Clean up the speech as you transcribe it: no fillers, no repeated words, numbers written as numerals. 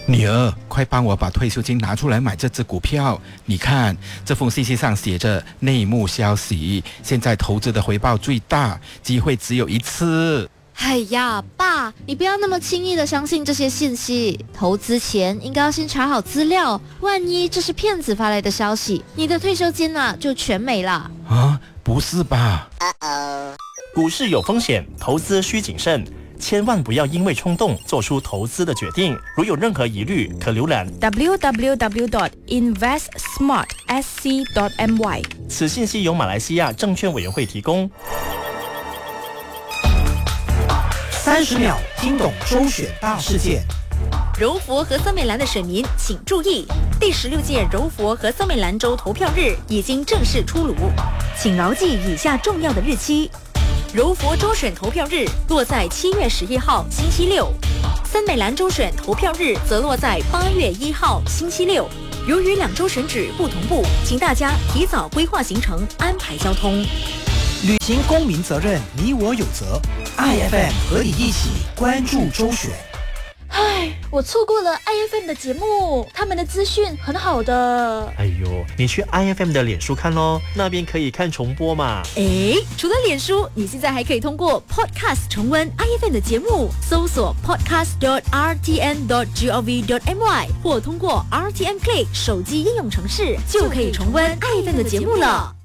女儿，快帮我把退休金拿出来买这只股票。你看，这封信息上写着内幕消息，现在投资的回报最大，机会只有一次。 哎呀，爸，你不要那么轻易的相信这些信息。投资前应该要先查好资料，万一这是骗子发来的消息，你的退休金就全没了。 啊，不是吧？ 股市有风险，投资需谨慎，千万不要因为冲动做出投资的决定。如有任何疑虑，可浏览 www.investsmartsc.my。 此信息由马来西亚证券委员会提供。 30秒听懂周选大事件。 柔佛和森美兰的选民请注意，第16届柔佛和森美兰州投票日已经正式出炉，请牢记以下重要的日期：柔佛州选投票日落在7月11号星期六，森美兰州选投票日则落在8月1号星期六。由于两州选举不同步，请大家提早规划行程，安排交通。 履行公民责任，你我有责。IFM 和你一起关注周选。 唉，我错过了 IFM 的节目，他们的资讯很好的。 哎呦，你去 IFM 的脸书看咯，那边可以看重播嘛。 除了脸书，你现在还可以通过 Podcast 重温 IFM 的节目，搜索 podcast.rtn.gov.my 或通过 RTN Play 手机应用程式，就可以重温 IFM 的节目了。